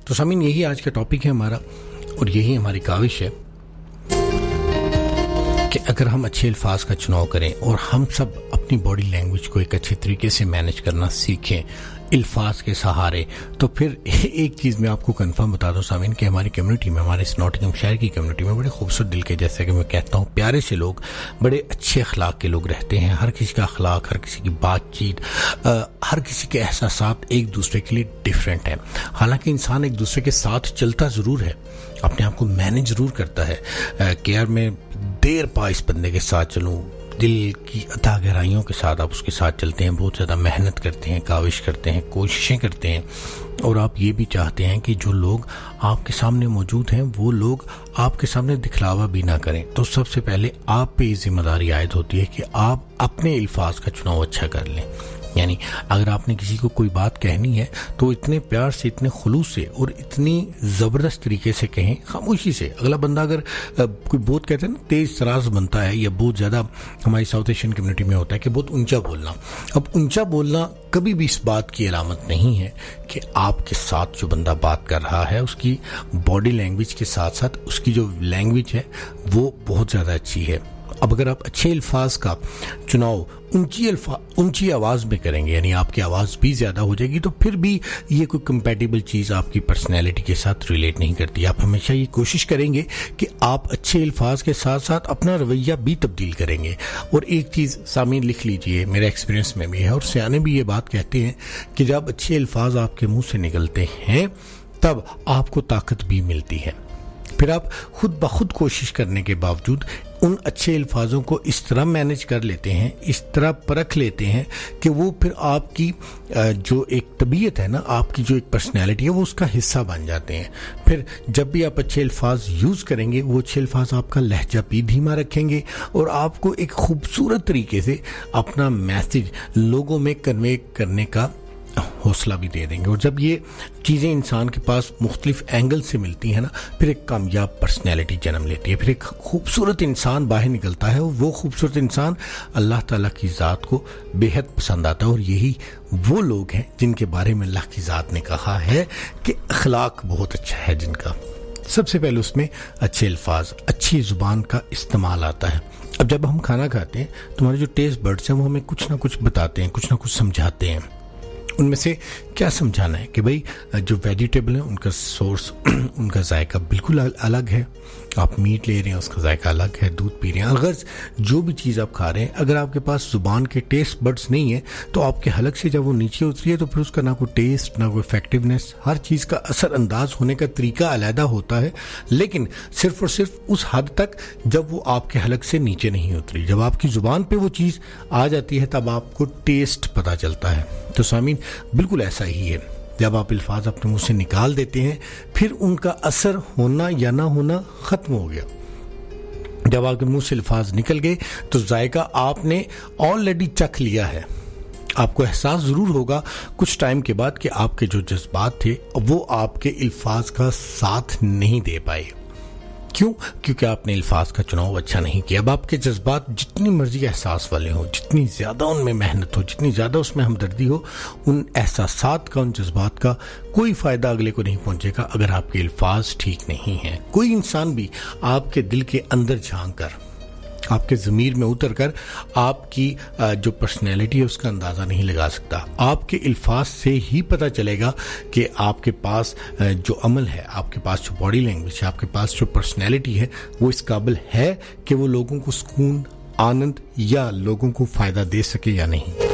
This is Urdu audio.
تو سامعین یہی آج کا ٹاپک ہے ہمارا، اور یہی ہماری کاوش ہے کہ اگر ہم اچھے الفاظ کا چناؤ کریں اور ہم سب اپنی باڈی لینگویج کو ایک اچھے طریقے سے مینج کرنا سیکھیں الفاظ کے سہارے، تو پھر ایک چیز میں آپ کو کنفرم بتا دوں سامعین کہ ہماری کمیونٹی میں، ہمارے اس ناٹنگھم شہر کی کمیونٹی میں بڑے خوبصورت دل کے، جیسے کہ میں کہتا ہوں، پیارے سے لوگ، بڑے اچھے اخلاق کے لوگ رہتے ہیں. ہر کسی کا اخلاق، ہر کسی کی بات چیت، ہر کسی کے احساسات ایک دوسرے کے لیے ڈیفرنٹ ہیں. حالانکہ انسان ایک دوسرے کے ساتھ چلتا ضرور ہے، اپنے آپ کو مینج ضرور کرتا ہے کہ یار میں دیر پا اس بندے کے ساتھ چلوں، دل کی عطا گہرائیوں کے ساتھ آپ اس کے ساتھ چلتے ہیں، بہت زیادہ محنت کرتے ہیں، کاوش کرتے ہیں، کوششیں کرتے ہیں، اور آپ یہ بھی چاہتے ہیں کہ جو لوگ آپ کے سامنے موجود ہیں وہ لوگ آپ کے سامنے دکھلاوا بھی نہ کریں. تو سب سے پہلے آپ پہ یہ ذمہ داری عائد ہوتی ہے کہ آپ اپنے الفاظ کا چناؤ اچھا کر لیں. یعنی اگر آپ نے کسی کو کوئی بات کہنی ہے تو اتنے پیار سے، اتنے خلوص سے اور اتنی زبردست طریقے سے کہیں، خاموشی سے. اگلا بندہ اگر کوئی بہت کہتے ہیں نا تیز تراز بنتا ہے، یا بہت زیادہ ہماری ساؤتھ ایشین کمیونٹی میں ہوتا ہے کہ بہت اونچا بولنا. اب اونچا بولنا کبھی بھی اس بات کی علامت نہیں ہے کہ آپ کے ساتھ جو بندہ بات کر رہا ہے اس کی باڈی لینگویج کے ساتھ ساتھ اس کی جو لینگویج ہے وہ بہت زیادہ اچھی ہے. اب اگر آپ اچھے الفاظ کا چناؤ اونچی آواز میں کریں گے، یعنی آپ کی آواز بھی زیادہ ہو جائے گی، تو پھر بھی یہ کوئی کمپیٹیبل چیز آپ کی پرسنالٹی کے ساتھ ریلیٹ نہیں کرتی. آپ ہمیشہ یہ کوشش کریں گے کہ آپ اچھے الفاظ کے ساتھ ساتھ اپنا رویہ بھی تبدیل کریں گے. اور ایک چیز سامعین لکھ لیجئے، میرے ایکسپیرینس میں بھی ہے اور سیانے بھی یہ بات کہتے ہیں کہ جب اچھے الفاظ آپ کے منہ سے نکلتے ہیں تب آپ کو طاقت بھی ملتی ہے. پھر آپ خود بخود کوشش کرنے کے باوجود ان اچھے الفاظوں کو اس طرح مینج کر لیتے ہیں، اس طرح پرکھ لیتے ہیں کہ وہ پھر آپ کی جو ایک طبیعت ہے نا، آپ کی جو ایک پرسنالٹی ہے، وہ اس کا حصہ بن جاتے ہیں. پھر جب بھی آپ اچھے الفاظ یوز کریں گے، وہ اچھے الفاظ آپ کا لہجہ بھی دھیما رکھیں گے اور آپ کو ایک خوبصورت طریقے سے اپنا میسج لوگوں میں کنوے کرنے کا حوصلہ بھی دے دیں گے. اور جب یہ چیزیں انسان کے پاس مختلف اینگل سے ملتی ہیں نا، پھر ایک کامیاب پرسنالٹی جنم لیتی ہے، پھر ایک خوبصورت انسان باہر نکلتا ہے، اور وہ خوبصورت انسان اللہ تعالیٰ کی ذات کو بے حد پسند آتا ہے. اور یہی وہ لوگ ہیں جن کے بارے میں اللہ کی ذات نے کہا ہے کہ اخلاق بہت اچھا ہے جن کا. سب سے پہلے اس میں اچھے الفاظ، اچھی زبان کا استعمال آتا ہے. اب جب ہم کھانا کھاتے ہیں تو ہمارے جو ٹیسٹ برڈس ہیں وہ ہمیں کچھ نہ کچھ بتاتے ہیں، کچھ نہ کچھ سمجھاتے ہیں. ان میں سے کیا سمجھانا ہے کہ بھئی جو ویجیٹیبل ہیں ان کا سورس، ان کا ذائقہ بالکل الگ ہے. آپ میٹ لے رہے ہیں، اس کا ذائقہ الگ ہے. دودھ پی رہے ہیں، الغرض جو بھی چیز آپ کھا رہے ہیں، اگر آپ کے پاس زبان کے ٹیسٹ بڈس نہیں ہیں تو آپ کے حلق سے جب وہ نیچے اتری ہے تو پھر اس کا نہ کوئی ٹیسٹ، نہ کوئی افیکٹونیس، ہر چیز کا اثر انداز ہونے کا طریقہ علیحدہ ہوتا ہے. لیکن صرف اور صرف اس حد تک جب وہ آپ کے حلق سے نیچے نہیں اتری. جب آپ کی زبان پہ وہ چیز آ جاتی ہے تب آپ کو ٹیسٹ پتہ چلتا ہے. تو سامعین بالکل ایسا ہی ہے، جب آپ الفاظ اپنے منہ سے نکال دیتے ہیں پھر ان کا اثر ہونا یا نہ ہونا ختم ہو گیا. جب آپ کے منہ سے الفاظ نکل گئے تو ذائقہ آپ نے آلریڈی چکھ لیا ہے. آپ کو احساس ضرور ہوگا کچھ ٹائم کے بعد کہ آپ کے جو جذبات تھے وہ آپ کے الفاظ کا ساتھ نہیں دے پائے. کیوں؟ کیونکہ آپ نے الفاظ کا چناؤ اچھا نہیں کیا. اب آپ کے جذبات جتنی مرضی احساس والے ہوں، جتنی زیادہ ان میں محنت ہو، جتنی زیادہ اس میں ہمدردی ہو، ان احساسات کا، ان جذبات کا کوئی فائدہ اگلے کو نہیں پہنچے گا اگر آپ کے الفاظ ٹھیک نہیں ہیں. کوئی انسان بھی آپ کے دل کے اندر جھانک کر، آپ کے ضمیر میں اتر کر آپ کی جو پرسنالٹی ہے اس کا اندازہ نہیں لگا سکتا. آپ کے الفاظ سے ہی پتہ چلے گا کہ آپ کے پاس جو عمل ہے، آپ کے پاس جو باڈی لینگویج ہے، آپ کے پاس جو پرسنالٹی ہے، وہ اس قابل ہے کہ وہ لوگوں کو سکون، آنند یا لوگوں کو فائدہ دے سکے یا نہیں.